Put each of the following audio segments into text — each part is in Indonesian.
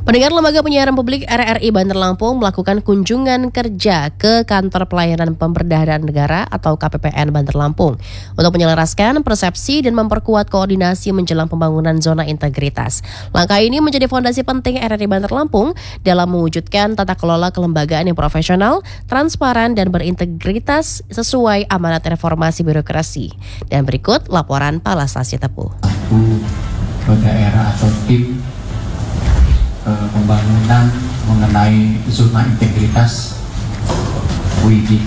Pendengar, Lembaga Penyiaran Publik RRI Bandar Lampung melakukan kunjungan kerja ke Kantor Pelayanan Pemberdayaan Negara atau KPPN Bandar Lampung untuk menyelaraskan persepsi dan memperkuat koordinasi menjelang pembangunan zona integritas. Langkah ini menjadi fondasi penting RRI Bandar Lampung dalam mewujudkan tata kelola kelembagaan yang profesional, transparan, dan berintegritas sesuai amanat reformasi birokrasi. Dan berikut laporan Palastasi Tepu. Daerah atau tim pembangunan mengenai zona integritas WIBK,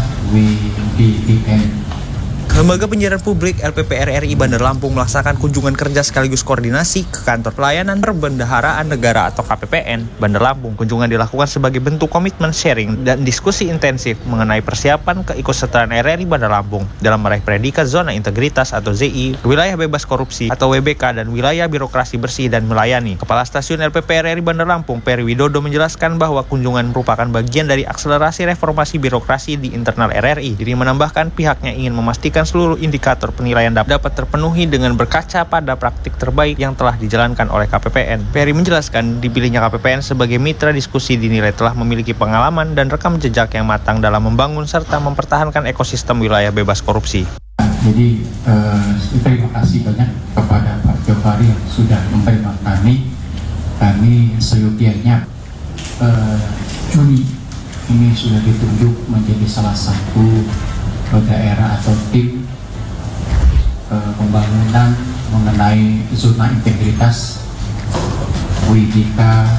WBBM. Lembaga Penyiaran Publik LPP RRI Bandar Lampung melaksanakan kunjungan kerja sekaligus koordinasi ke Kantor Pelayanan Perbendaharaan Negara atau KPPN Bandar Lampung. Kunjungan dilakukan sebagai bentuk komitmen sharing dan diskusi intensif mengenai persiapan keikutsertaan RRI Bandar Lampung dalam meraih predikat zona integritas atau ZI, wilayah bebas korupsi atau WBK, dan wilayah birokrasi bersih dan melayani. Kepala Stasiun LPP RRI Bandar Lampung, Peri Widodo, menjelaskan bahwa kunjungan merupakan bagian dari akselerasi reformasi birokrasi di internal RRI. Diri menambahkan pihaknya ingin memastikan seluruh indikator penilaian dapat terpenuhi dengan berkaca pada praktik terbaik yang telah dijalankan oleh KPPN. Peri menjelaskan dipilihnya KPPN sebagai mitra diskusi dinilai telah memiliki pengalaman dan rekam jejak yang matang dalam membangun serta mempertahankan ekosistem wilayah bebas korupsi. Jadi terima kasih banyak kepada Pak Jofari yang sudah menerima kami seyogianya Juni ini sudah ditunjuk menjadi salah satu daerah atau tim pembangunan mengenai zona integritas WIBK,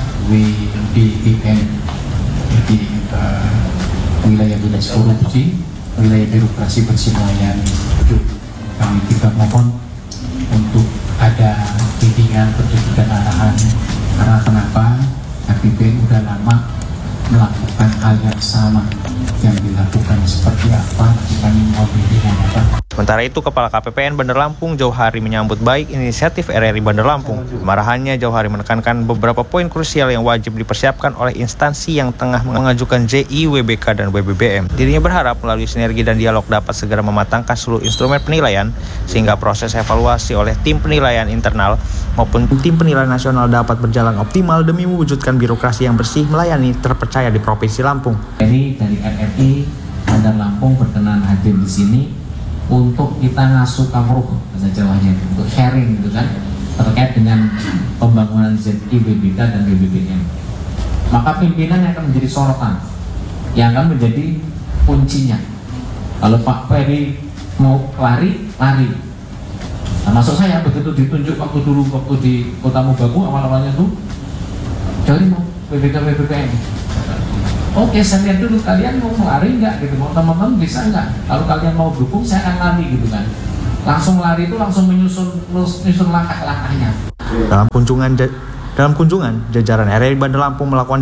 WBBM. Jadi wilayah bebas korupsi, wilayah birokrasi bersih melayani. Kami juga mohon untuk ada bimbingan petunjuk dan arahan, karena kenapa KPPN udah lama melakukan hal yang sama, yang dilakukan seperti apa, kami mau bimbingan apa. Sementara itu, Kepala KPPN Bandar Lampung Jauhari menyambut baik inisiatif RRI Bandar Lampung. Kemarahannya, Jauhari menekankan beberapa poin krusial yang wajib dipersiapkan oleh instansi yang tengah mengajukan ZI, WBK, dan WBBM. Dirinya berharap melalui sinergi dan dialog dapat segera mematangkan seluruh instrumen penilaian sehingga proses evaluasi oleh tim penilaian internal maupun tim penilaian nasional dapat berjalan optimal demi mewujudkan birokrasi yang bersih melayani terpercaya di Provinsi Lampung. Dari RRI Bandar Lampung berkenan hadir di sini untuk kita ngasuh kamruh bahasa Jawanya, untuk sharing gitu kan, terkait dengan pembangunan ZI, WBK, dan WBBM. Maka pimpinan yang akan menjadi sorotan, yang akan menjadi kuncinya. Kalau Pak Peri mau lari. Nah, maksud saya begitu ditunjuk waktu di Kota Mubagu awal-awalnya tuh, jadi mau WBK, WBBM. Oke, saya lihat dulu kalian mau lari nggak gitu, mau teman-teman bisa nggak? Kalau kalian mau dukung, saya akan lari gitu kan. Langsung lari itu langsung menyusun langkah-langkahnya. Dalam kunjungan, jajaran RRI Bandar Lampung melakukan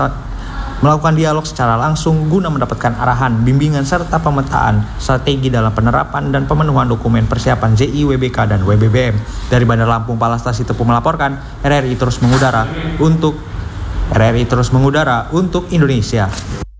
dialog secara langsung guna mendapatkan arahan, bimbingan, serta pemetaan strategi dalam penerapan dan pemenuhan dokumen persiapan ZI, WBK, dan WBBM. Dari Bandar Lampung, Palastasi Tepu melaporkan, RRI terus mengudara untuk Indonesia.